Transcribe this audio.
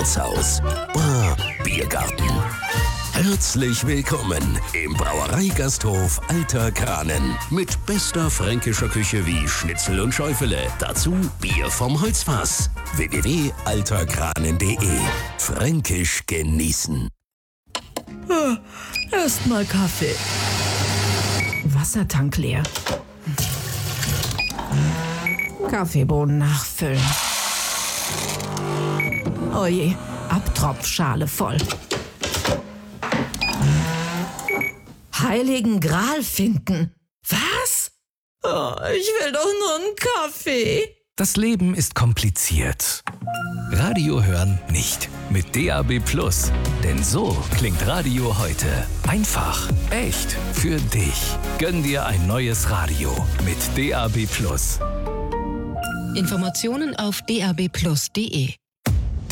Wirtshaus, Bar, Biergarten. Herzlich willkommen im Brauereigasthof Alter Kranen mit bester fränkischer Küche wie Schnitzel und Schäufele. Dazu Bier vom Holzfass. www.alterkranen.de. Fränkisch genießen. Erstmal Kaffee. Wassertank leer. Kaffeebohnen nachfüllen. Oje, Abtropfschale voll. Heiligen Gral finden. Was? Oh, ich will doch nur einen Kaffee. Das Leben ist kompliziert. Radio hören nicht. Mit DAB+. Denn so klingt Radio heute. Einfach, echt, für dich. Gönn dir ein neues Radio mit DAB+. Informationen auf dabplus.de